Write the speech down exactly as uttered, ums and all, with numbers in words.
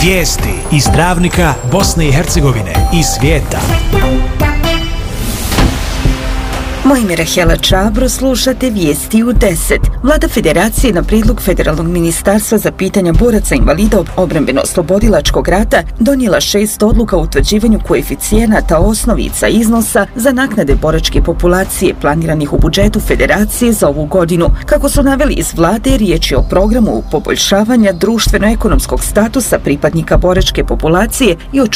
Vijesti iz Travnika, Bosne i Hercegovine i svijeta. Moje ime je Rahela Čabro, slušate vijesti u deset. Vlada Federacije na prijedlog Federalnog ministarstva za pitanja boraca invalida obrambeno-oslobodilačkog rata donijela šest odluka o utvrđivanju koeficijenata osnovica iznosa za naknade boračke populacije planiranih u budžetu Federacije za ovu godinu. Kako su naveli iz vlade, riječ je o programu poboljšavanja društveno-ekonomskog statusa pripadnika boračke populacije i